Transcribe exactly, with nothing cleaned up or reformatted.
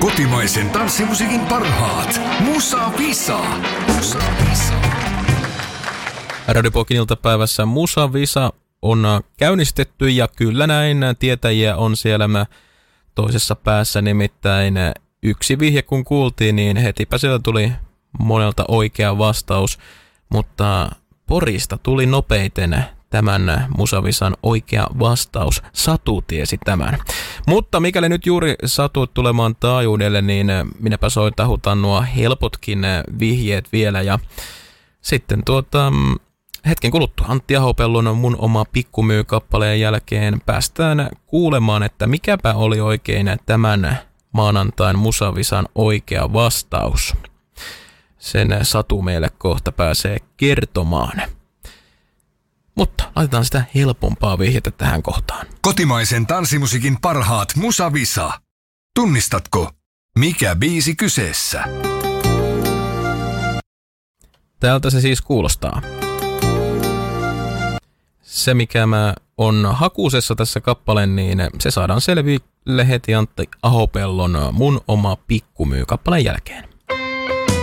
Kotimaisen tanssimusiikin parhaat. Musa Visa. Musa Visa. Radio Pokin iltapäivässä Musa Visa on käynnistetty ja kyllä näin tietäjiä on siellä mä toisessa päässä, nimittäin yksi vihje kun kuultiin, niin hetipä sieltä tuli monelta oikea vastaus, mutta Porista tuli nopeiten tämän Musa Visan oikea vastaus. Satu tiesi tämän. Mutta mikäli nyt juuri satut tulemaan taajuudelle, niin minäpä soitahutan nuo helpotkin vihjeet vielä ja sitten tuota... Hetken kuluttua Antti Ahopellon Mun oma pikkumyy-kappaleen jälkeen päästään kuulemaan, että mikäpä oli oikein tämän maanantain Musa Visan oikea vastaus. Sen Satu meille kohta pääsee kertomaan. Mutta laitetaan sitä helpompaa vihjettä tähän kohtaan. Kotimaisen tanssimusiikin parhaat Musa Visa. Tunnistatko, mikä biisi kyseessä? Täältä se siis kuulostaa. Se, mikä mä on hakusessa tässä kappaleen, niin se saadaan selville heti Antti Ahopellon Mun oma pikkumyy kappaleen jälkeen.